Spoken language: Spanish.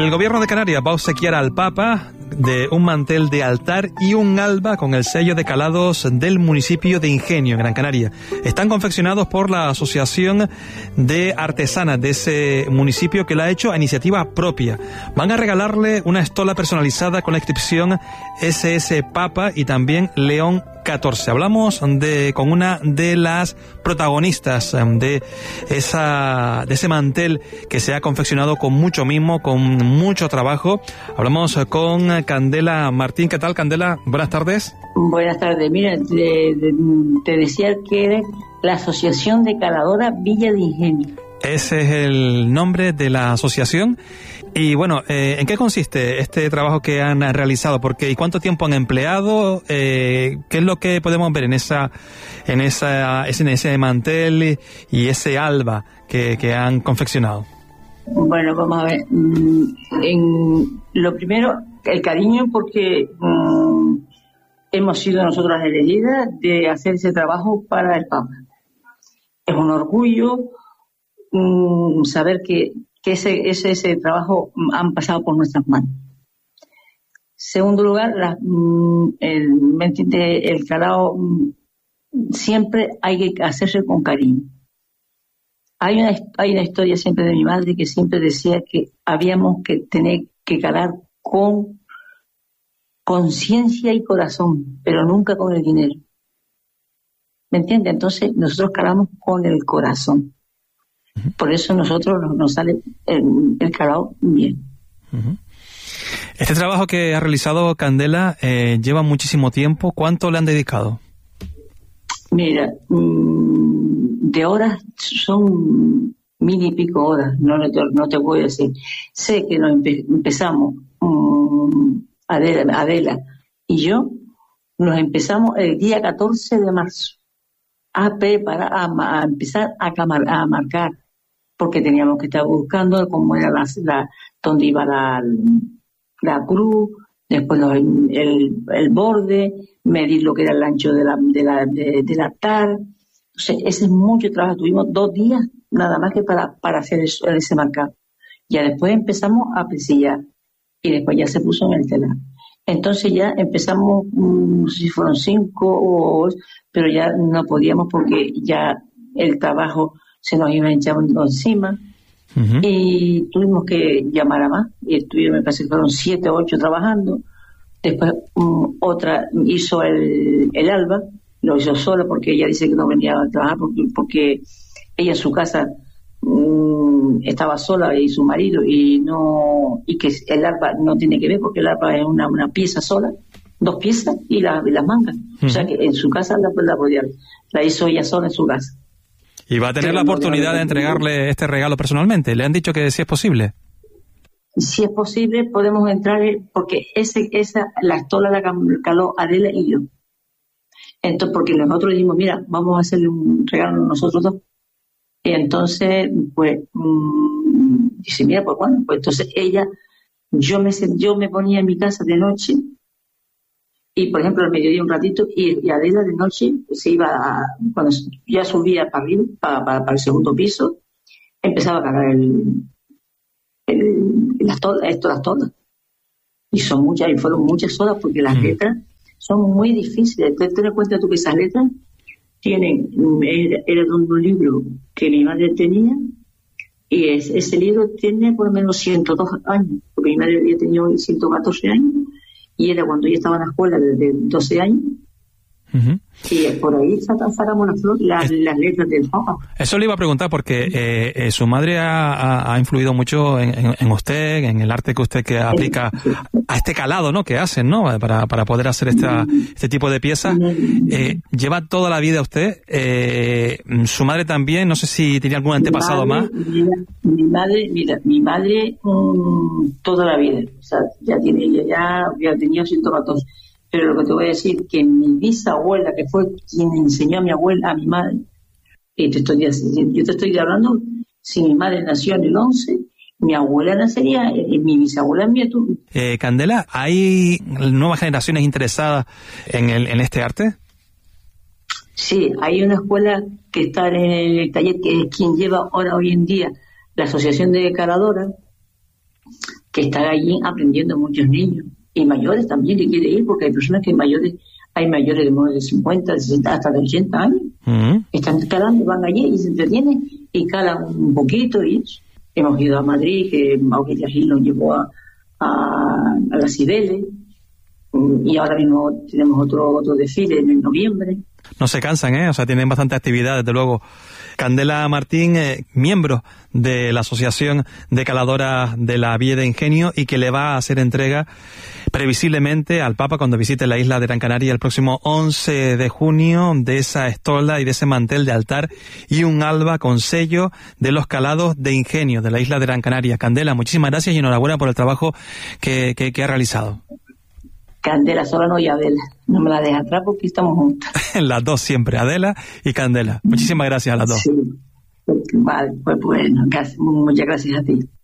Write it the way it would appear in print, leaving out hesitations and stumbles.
El gobierno de Canarias va a obsequiar al Papa de un mantel de altar y un alba con el sello de calados del municipio de Ingenio, en Gran Canaria. Están confeccionados por la Asociación de Artesanas de ese municipio, que la ha hecho a iniciativa propia. Van a regalarle una estola personalizada con la inscripción SS Papa y también León XIV. Hablamos con una de las protagonistas de ese mantel que se ha confeccionado con mucho mimo, con mucho trabajo. Hablamos con Candela Martín. ¿Qué tal, Candela? Buenas tardes. Buenas tardes. Mira, te decía que era la Asociación de Caladoras Villa de Ingenio. Ese es el nombre de la asociación. Y bueno, ¿en qué consiste este trabajo que han realizado? ¿Y cuánto tiempo han empleado? ¿Qué es lo que podemos ver en ese mantel y ese alba que han confeccionado? Bueno, vamos a ver. Lo primero, el cariño, porque hemos sido nosotros las elegidas de hacer ese trabajo para el Papa. Es un orgullo saber que ese trabajo han pasado por nuestras manos. Segundo lugar, el calado siempre hay que hacerse con cariño. Hay una historia siempre de mi madre que siempre decía que habíamos que tener que calar con conciencia y corazón, pero nunca con el dinero. ¿Me entiendes? Entonces nosotros calamos con el corazón. Por eso nosotros nos sale el calado bien. Este trabajo que ha realizado Candela lleva muchísimo tiempo. ¿Cuánto le han dedicado? Mira, de horas son 1000 y pico horas, no te voy a decir. Sé que nos empezamos, Adela y yo, nos empezamos el día 14 de marzo a preparar, a empezar a marcar, porque teníamos que estar buscando cómo era dónde iba la cruz, después el borde, medir lo que era el ancho del altar. Entonces, ese es mucho trabajo. Tuvimos 2 días nada más que para hacer ese marcado. Ya después empezamos a presillar y después ya se puso en el telar. Entonces ya empezamos, no sé si fueron 5 o 8, pero ya no podíamos porque ya el trabajo se nos iba echando encima. Y tuvimos que llamar a más y estuvieron, me parece que fueron 7 o 8 trabajando. Después otra hizo el alba, lo hizo sola porque ella dice que no venía a trabajar porque ella en su casa estaba sola y su marido y que el alba no tiene que ver porque el alba es una pieza sola, 2 piezas y las mangas. O sea que en su casa la hizo ella sola en su casa. ¿Y va a tener la oportunidad de entregarle este regalo personalmente? ¿Le han dicho que sí es posible? Si es posible, podemos entrar, porque la estola la caló Adela y yo. Entonces, porque nosotros dijimos, mira, vamos a hacerle un regalo nosotros dos. Y entonces, pues, dice, mira, pues bueno, pues entonces yo me ponía en mi casa de noche, y por ejemplo al mediodía un ratito, y Adela de noche se iba, cuando ya subía para arriba, para el segundo piso, empezaba a cargar las tolas. Y fueron muchas horas porque las letras son muy difíciles. Ten en cuenta tú que esas letras era de un libro que mi madre tenía, y ese libro tiene por lo menos 102 años, porque mi madre había tenido 114 años, y era cuando ella estaba en la escuela desde 12 años. Y por ahí sacamos las letras del Papa. Eso le iba a preguntar porque su madre ha influido mucho en usted, en el arte que aplica a este calado, ¿no? Que hacen, ¿no? Para poder hacer este tipo de piezas. Lleva toda la vida usted. Su madre también, no sé si tenía algún antepasado más. Mi madre toda la vida. O sea, ya tenía 114. Pero lo que te voy a decir, que mi bisabuela, que fue quien enseñó a mi madre, yo te estoy hablando, si mi madre nació en el 11, mi abuela nacería, mi bisabuela en mi turno. Candela, ¿hay nuevas generaciones interesadas en este arte? Sí, hay una escuela que está en el taller, que es quien lleva hoy en día la Asociación de Caladoras. que están allí aprendiendo muchos niños y mayores también que quieren ir, porque hay personas que hay mayores de 50, de 60, hasta de 80 años, están calando, van allí y se entretienen y calan un poquito. Y hemos ido a Madrid, que Mauricio Gil nos llevó a las Cibeles, y ahora mismo tenemos otro desfile en noviembre. No se cansan, o sea, tienen bastante actividad, desde luego. Candela Martín, miembro de la Asociación de Caladoras de la Villa de Ingenio, y que le va a hacer entrega previsiblemente al Papa cuando visite la isla de Gran Canaria el próximo 11 de junio de esa estola y de ese mantel de altar y un alba con sello de los Calados de Ingenio de la isla de Gran Canaria. Candela, muchísimas gracias y enhorabuena por el trabajo que ha realizado. Candela Solano y Adela. No me la dejes atrás porque estamos juntas. Las dos siempre, Adela y Candela. Muchísimas gracias a las dos. Sí. Vale, pues bueno, muchas gracias a ti.